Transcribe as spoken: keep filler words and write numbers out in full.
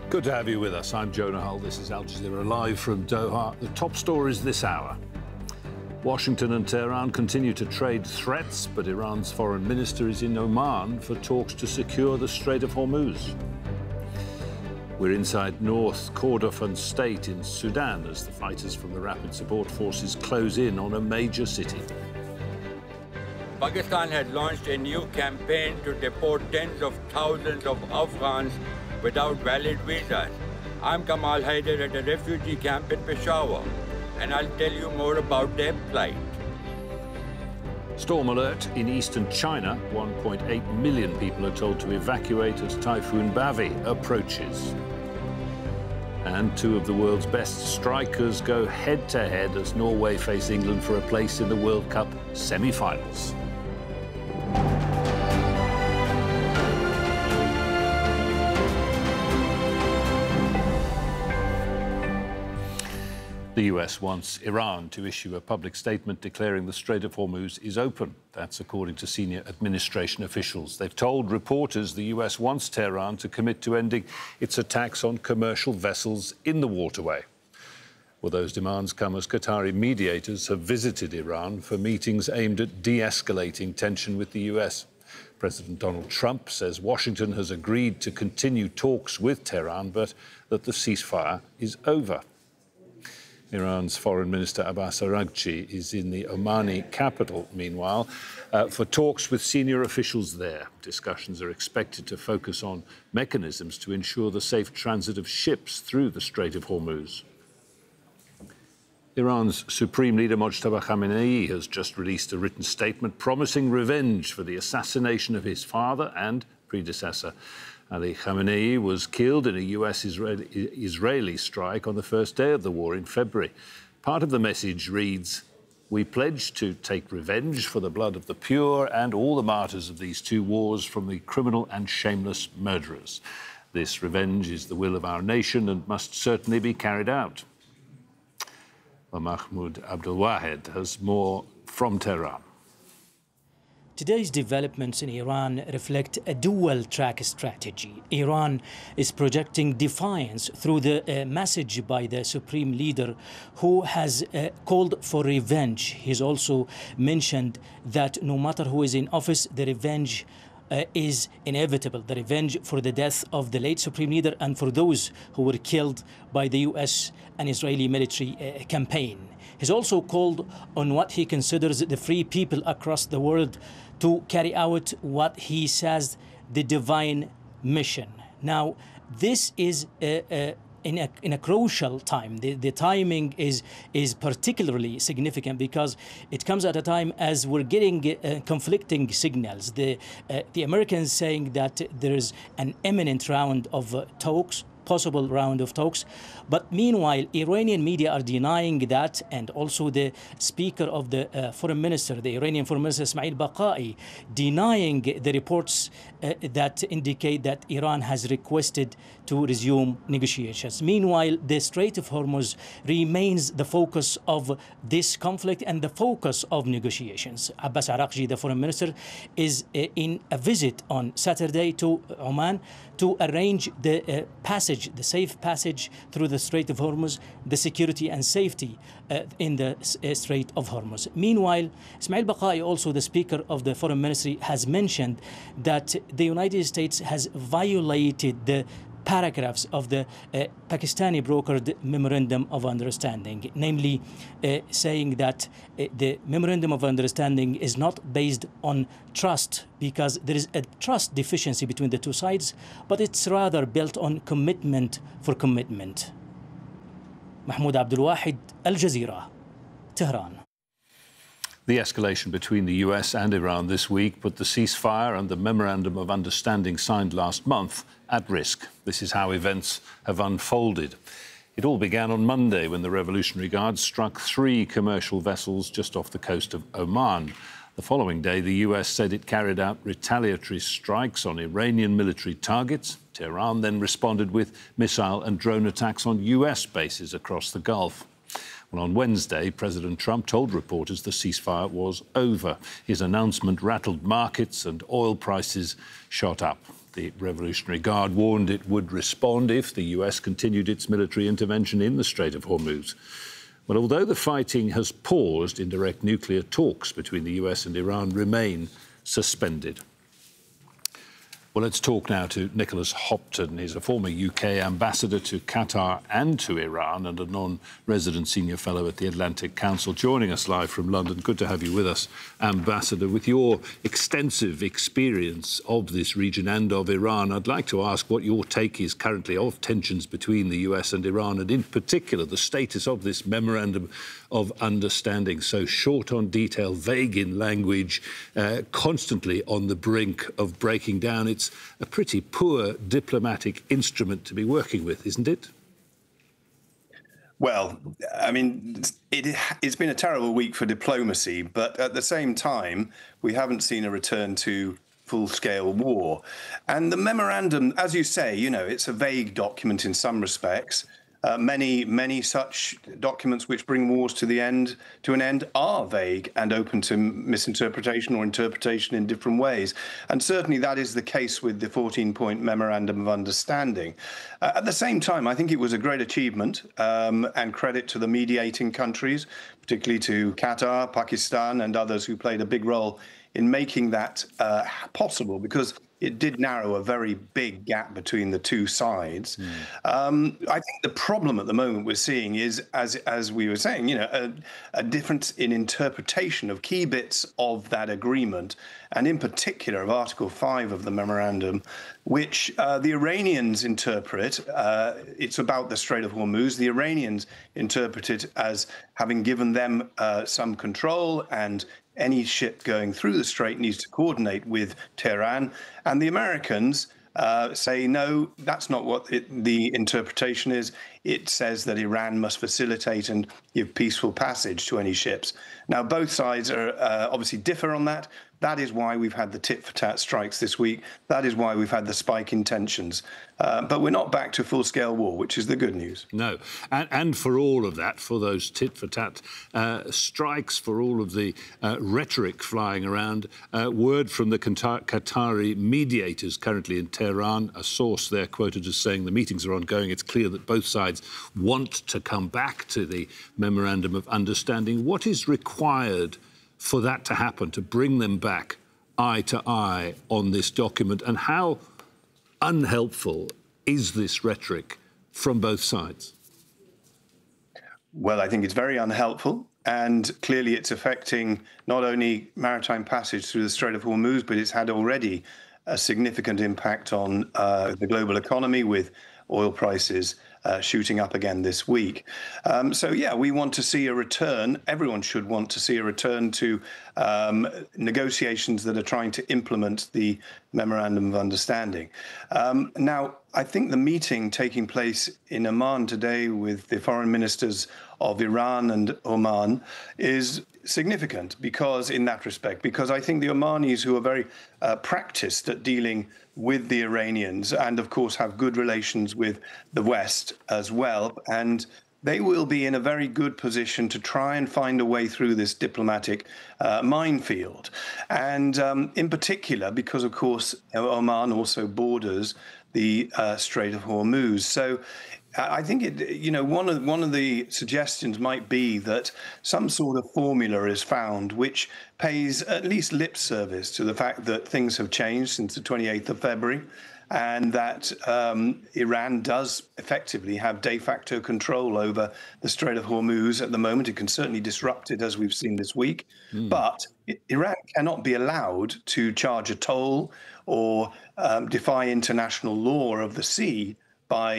Good to have you with us. I'm Jonah Hull. This is Al Jazeera Live from Doha. The top stories this hour. Washington and Tehran continue to trade threats, but Iran's foreign minister is in Oman for talks to secure the Strait of Hormuz. We're inside North Kordofan State in Sudan as the fighters from the Rapid Support Forces close in on a major city. Pakistan has launched a new campaign to deport tens of thousands of Afghans without valid visas. I'm Kamal Haider at a refugee camp in Peshawar, and I'll tell you more about their plight. Storm alert in eastern China. one point eight million people are told to evacuate as Typhoon Bavi approaches. And two of the world's best strikers go head-to-head as Norway face England for a place in the World Cup semi-finals. The U S wants Iran to issue a public statement declaring the Strait of Hormuz is open. That's according to senior administration officials. They've told reporters the U S wants Tehran to commit to ending its attacks on commercial vessels in the waterway. Well, those demands come as Qatari mediators have visited Iran for meetings aimed at de-escalating tension with the U S. President Donald Trump says Washington has agreed to continue talks with Tehran, but that the ceasefire is over. Iran's Foreign Minister Abbas Araghchi is in the Omani capital, meanwhile, uh, for talks with senior officials there. Discussions are expected to focus on mechanisms to ensure the safe transit of ships through the Strait of Hormuz. Iran's Supreme Leader Mojtaba Khamenei has just released a written statement promising revenge for the assassination of his father and predecessor. Ali Khamenei was killed in a U S-Israeli strike on the first day of the war in February. Part of the message reads, "We pledge to take revenge for the blood of the pure and all the martyrs of these two wars from the criminal and shameless murderers. This revenge is the will of our nation and must certainly be carried out." Well, Mahmoud Abdulwahed has more from Tehran. Today's developments in Iran reflect a dual-track strategy. Iran is projecting defiance through the uh, message by the Supreme Leader, who has uh, called for revenge. He's also mentioned that no matter who is in office, the revenge uh, is inevitable. The revenge for the death of the late Supreme Leader and for those who were killed by the U S and Israeli military uh, campaign. He's also called on what he considers the free people across the world to carry out what he says the divine mission. Now, this is uh, uh, in, a, in a crucial time. The, the timing is, is particularly significant because it comes at a time as we're getting uh, conflicting signals. The, uh, the Americans saying that there's an imminent round of uh, talks, possible round of talks. But meanwhile, Iranian media are denying that, and also the speaker of the uh, foreign minister, the Iranian foreign minister Ismail Baqai, denying the reports uh, that indicate that Iran has requested to resume negotiations. Meanwhile, the Strait of Hormuz remains the focus of this conflict and the focus of negotiations. Abbas Araghchi, the foreign minister, is uh, in a visit on Saturday to Oman to arrange the uh, passage, the safe passage through the Strait of Hormuz, the security and safety uh, in the uh, Strait of Hormuz. Meanwhile, Ismail Baqai, also the Speaker of the Foreign Ministry, has mentioned that the United States has violated the paragraphs of the uh, Pakistani brokered Memorandum of Understanding, namely uh, saying that uh, the Memorandum of Understanding is not based on trust because there is a trust deficiency between the two sides, but it's rather built on commitment for commitment. Mahmoud Abdulwahed, Al Jazeera, Tehran. The escalation between the U S and Iran this week put the ceasefire and the Memorandum of Understanding signed last month at risk. This is how events have unfolded. It all began on Monday when the Revolutionary Guards struck three commercial vessels just off the coast of Oman. The following day, the U S said it carried out retaliatory strikes on Iranian military targets. Tehran then responded with missile and drone attacks on U S bases across the Gulf. Well, on Wednesday, President Trump told reporters the ceasefire was over. His announcement rattled markets and oil prices shot up. The Revolutionary Guard warned it would respond if the U S continued its military intervention in the Strait of Hormuz. Well, although the fighting has paused, indirect nuclear talks between the U S and Iran remain suspended. Well, let's talk now to Nicholas Hopton. He's a former U K ambassador to Qatar and to Iran and a non-resident senior fellow at the Atlantic Council, joining us live from London. Good to have you with us, Ambassador. With your extensive experience of this region and of Iran, I'd like to ask what your take is currently of tensions between the U S and Iran, and in particular the status of this memorandum of understanding, so short on detail, vague in language, uh, constantly on the brink of breaking down. It's a pretty poor diplomatic instrument to be working with, isn't it? Well, I mean, it, it's been a terrible week for diplomacy, but at the same time, we haven't seen a return to full-scale war. And the memorandum, as you say, you know, it's a vague document in some respects. Uh, many, many such documents which bring wars to the end, to an end, are vague and open to misinterpretation or interpretation in different ways. And certainly that is the case with the fourteen-point Memorandum of Understanding. Uh, at the same time, I think it was a great achievement, um, and credit to the mediating countries, particularly to Qatar, Pakistan, and others who played a big role in making that uh, possible, because it did narrow a very big gap between the two sides. Mm. Um, I think the problem at the moment we're seeing is, as as we were saying, you know, a, a difference in interpretation of key bits of that agreement, and in particular of Article five of the memorandum, which uh, the Iranians interpret. Uh, it's about the Strait of Hormuz. The Iranians interpret it as having given them uh, some control, and any ship going through the strait needs to coordinate with Tehran. And the Americans uh, say, no, that's not what it, the interpretation is. It says that Iran must facilitate and give peaceful passage to any ships. Now, both sides are uh, obviously differ on that. That is why we've had the tit-for-tat strikes this week. That is why we've had the spike in tensions. Uh, but we're not back to full-scale war, which is the good news. No. And, and for all of that, for those tit-for-tat uh, strikes, for all of the uh, rhetoric flying around, uh, word from the Qatari mediators currently in Tehran, a source there quoted as saying the meetings are ongoing. It's clear that both sides want to come back to the Memorandum of Understanding. What is required for that to happen, to bring them back eye to eye on this document? And how unhelpful is this rhetoric from both sides? Well, I think it's very unhelpful. And clearly it's affecting not only maritime passage through the Strait of Hormuz, but it's had already a significant impact on uh, the global economy, with oil prices uh, shooting up again this week. Um, so, yeah, we want to see a return. Everyone should want to see a return to um, negotiations that are trying to implement the Memorandum of Understanding. Um, now, I think the meeting taking place in Amman today with the foreign ministers of Iran and Oman is significant because, in that respect, because I think the Omanis, who are very uh, practiced at dealing with the Iranians and, of course, have good relations with the West as well, and they will be in a very good position to try and find a way through this diplomatic uh, minefield. And um, in particular, because, of course, Oman also borders the uh, Strait of Hormuz. So I think, it, you know, one of, one of the suggestions might be that some sort of formula is found which pays at least lip service to the fact that things have changed since the twenty-eighth of February, and that um, Iran does effectively have de facto control over the Strait of Hormuz at the moment. It can certainly disrupt it, as we've seen this week. Mm. But Iran cannot be allowed to charge a toll or um, defy international law of the sea by